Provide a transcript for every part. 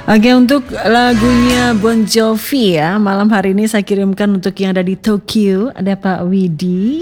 Oke, untuk lagunya Bon Jovi ya, malam hari ini saya kirimkan untuk yang ada di Tokyo, ada Pak Widi.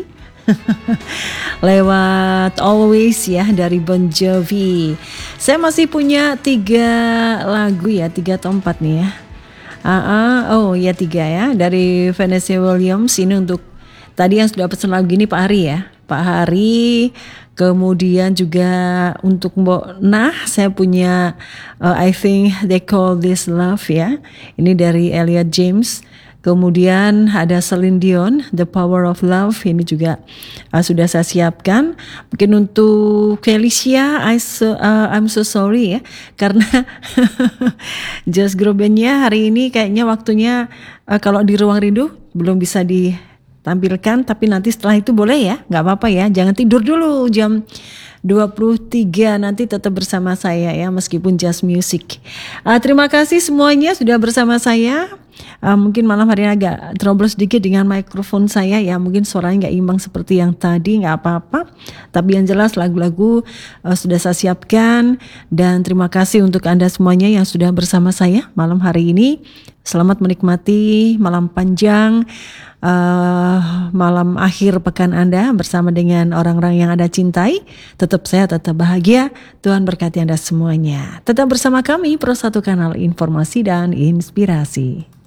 Lewat Always ya dari Bon Jovi. Saya masih punya 3 lagu ya, 3 atau 4 nih ya. Oh ya 3 ya, dari Vanessa Williams. Ini untuk tadi yang sudah pesan lagu ini Pak Hari ya, Pak Hari. Kemudian juga untuk Mbok Nah, saya punya I Think They Call This Love ya. Ini dari Elliot James. Kemudian ada Celine Dion, The Power of Love. Ini juga sudah saya siapkan. Mungkin untuk Felicia, I'm so sorry ya, karena Just Grobennya hari ini kayaknya waktunya kalau di Ruang Rindu belum bisa ditampilkan, tapi nanti setelah itu boleh ya, nggak apa-apa ya. Jangan tidur dulu jam 23 nanti tetap bersama saya ya, meskipun just music. Terima kasih semuanya sudah bersama saya. Mungkin malam hari ini agak trouble sedikit dengan mikrofon saya ya, mungkin suaranya nggak imbang seperti yang tadi, nggak apa-apa. Tapi yang jelas lagu-lagu sudah saya siapkan, dan terima kasih untuk Anda semuanya yang sudah bersama saya malam hari ini. Selamat menikmati malam panjang, malam akhir pekan Anda bersama dengan orang-orang yang Anda cintai. Tetap sehat, tetap bahagia. Tuhan berkati Anda semuanya. Tetap bersama kami, Pro 1 Kanal Informasi dan Inspirasi.